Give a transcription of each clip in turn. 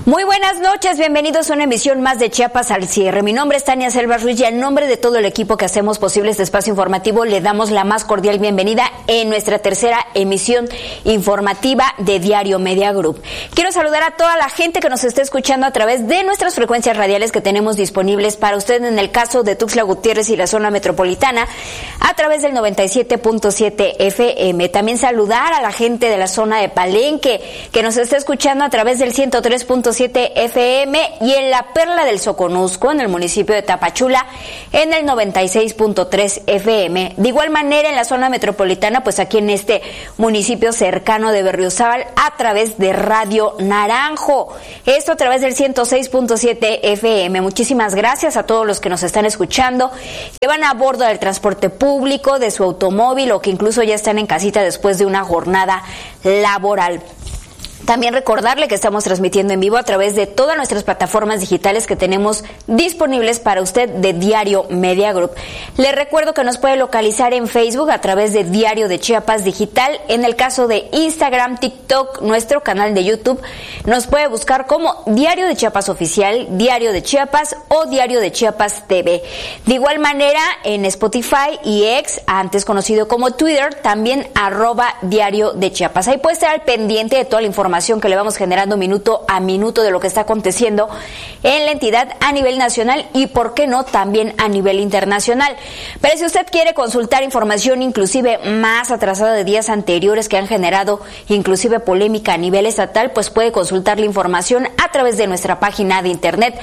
Muy buenas noches, bienvenidos a una emisión más de Chiapas al cierre. Mi nombre es Tania Selva Ruiz y en nombre de todo el equipo que hacemos posible este espacio informativo le damos la más cordial bienvenida en nuestra tercera emisión informativa de Diario Media Group. Quiero saludar a toda la gente que nos está escuchando a través de nuestras frecuencias radiales que tenemos disponibles para usted en el caso de Tuxtla Gutiérrez y la zona metropolitana a través del 97.7 FM. También saludar a la gente de la zona de Palenque que nos está escuchando a través del 103.7 FM y en la Perla del Soconusco, en el municipio de Tapachula, en el 96.3 FM. De igual manera en la zona metropolitana, pues aquí en este municipio cercano de Berriozábal, a través de Radio Naranjo. Esto a través del 106.7 FM. Muchísimas gracias a todos los que nos están escuchando, que van a bordo del transporte público, de su automóvil o que incluso ya están en casita después de una jornada laboral. También recordarle que estamos transmitiendo en vivo a través de todas nuestras plataformas digitales que tenemos disponibles para usted de Diario Media Group. Le recuerdo que nos puede localizar en Facebook a través de Diario de Chiapas Digital. En el caso de Instagram, TikTok, nuestro canal de YouTube, nos puede buscar como Diario de Chiapas Oficial, Diario de Chiapas o Diario de Chiapas TV. De igual manera, en Spotify y X, antes conocido como Twitter, también @Diario de Chiapas. Ahí puede estar al pendiente de toda la información que le vamos generando minuto a minuto de lo que está aconteciendo en la entidad a nivel nacional y, por qué no, también a nivel internacional. Pero si usted quiere consultar información inclusive más atrasada de días anteriores que han generado inclusive polémica a nivel estatal, pues puede consultar la información a través de nuestra página de internet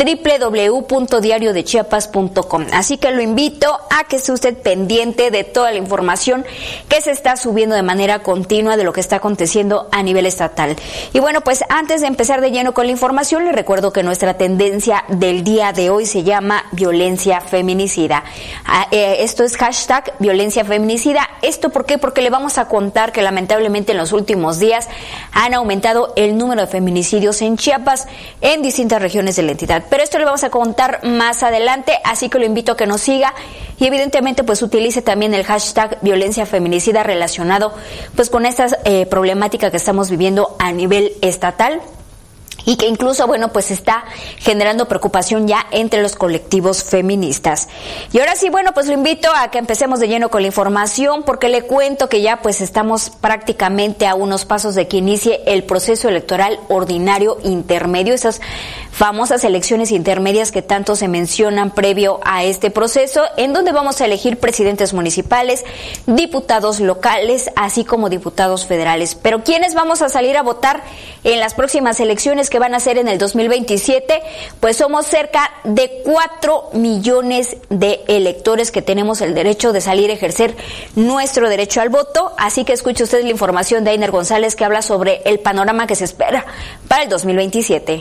www.diariodechiapas.com. Así que lo invito a que esté usted pendiente de toda la información que se está subiendo de manera continua de lo que está aconteciendo a nivel estatal. Y bueno, pues antes de empezar de lleno con la información, les recuerdo que nuestra tendencia del día de hoy se llama violencia feminicida. Esto es hashtag violencia feminicida. ¿Esto por qué? Porque le vamos a contar que lamentablemente en los últimos días han aumentado el número de feminicidios en Chiapas en distintas regiones de la entidad. Pero esto le vamos a contar más adelante, así que lo invito a que nos siga y evidentemente pues utilice también el hashtag violencia feminicida relacionado pues con esta problemática que estamos viviendo a nivel estatal y que incluso, bueno, pues está generando preocupación ya entre los colectivos feministas. Y ahora sí, bueno, pues lo invito a que empecemos de lleno con la información, porque le cuento que ya pues estamos prácticamente a unos pasos de que inicie el proceso electoral ordinario intermedio, esas famosas elecciones intermedias que tanto se mencionan previo a este proceso, en donde vamos a elegir presidentes municipales, diputados locales, así como diputados federales. Pero ¿quiénes vamos a salir a votar en las próximas elecciones que van a ser en el 2027? Pues somos cerca de 4 millones de electores que tenemos el derecho de salir a ejercer nuestro derecho al voto. Así que escuche usted la información de Ainer González, que habla sobre el panorama que se espera para el 2027.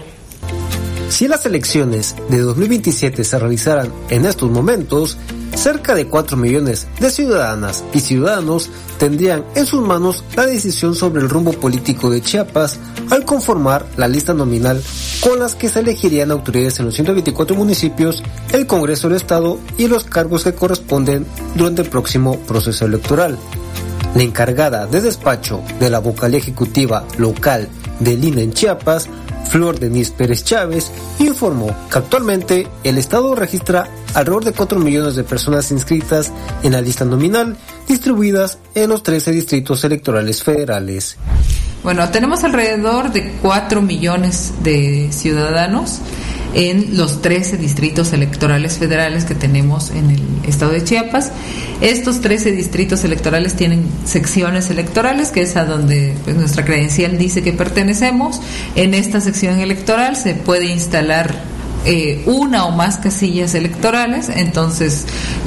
Si las elecciones de 2027 se realizaran en estos momentos, cerca de 4 millones de ciudadanas y ciudadanos tendrían en sus manos la decisión sobre el rumbo político de Chiapas al conformar la lista nominal con las que se elegirían autoridades en los 124 municipios, el Congreso del Estado y los cargos que corresponden durante el próximo proceso electoral. La encargada de despacho de la vocalía ejecutiva local del INE en Chiapas, Flor Denise Pérez Chávez, informó que actualmente el Estado registra alrededor de 4 millones de personas inscritas en la lista nominal, distribuidas en los 13 distritos electorales federales. Bueno, tenemos alrededor de 4 millones de ciudadanos en los 13 distritos electorales federales que tenemos en el estado de Chiapas. Estos 13 distritos electorales tienen secciones electorales, que es a donde pues, nuestra credencial dice que pertenecemos. En esta sección electoral se puede instalar una o más casillas electorales, entonces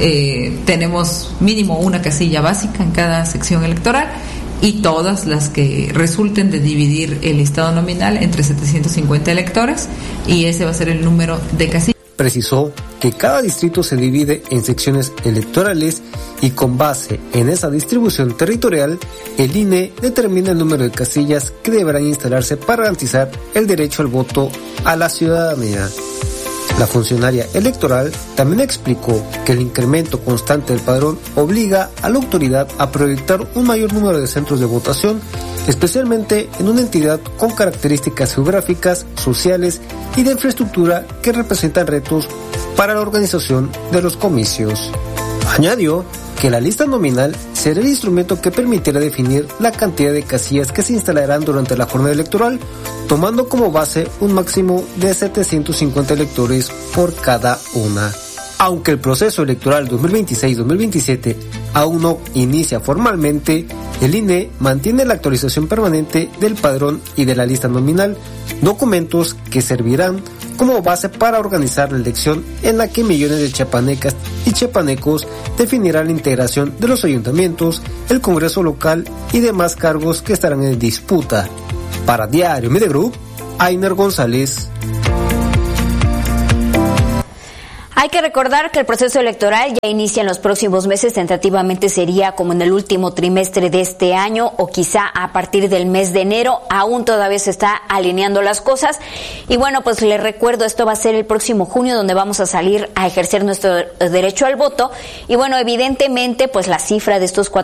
tenemos mínimo una casilla básica en cada sección electoral y todas las que resulten de dividir el listado nominal entre 750 electores, y ese va a ser el número de casillas. Precisó que cada distrito se divide en secciones electorales y con base en esa distribución territorial, el INE determina el número de casillas que deberán instalarse para garantizar el derecho al voto a la ciudadanía. La funcionaria electoral también explicó que el incremento constante del padrón obliga a la autoridad a proyectar un mayor número de centros de votación, especialmente en una entidad con características geográficas, sociales y de infraestructura que representan retos para la organización de los comicios. Añadió que la lista nominal será el instrumento que permitirá definir la cantidad de casillas que se instalarán durante la jornada electoral, tomando como base un máximo de 750 electores por cada una. Aunque el proceso electoral 2026-2027 aún no inicia formalmente, el INE mantiene la actualización permanente del padrón y de la lista nominal, documentos que servirán como base para organizar la elección en la que millones de chiapanecas y chiapanecos definirán la integración de los ayuntamientos, el Congreso local y demás cargos que estarán en disputa. Para Diario Media Group, Ainer González. Hay que recordar que el proceso electoral ya inicia en los próximos meses, tentativamente sería como en el último trimestre de este año o quizá a partir del mes de enero, aún todavía se está alineando las cosas. Y bueno, pues les recuerdo, esto va a ser el próximo junio donde vamos a salir a ejercer nuestro derecho al voto. Y bueno, evidentemente pues la cifra de estos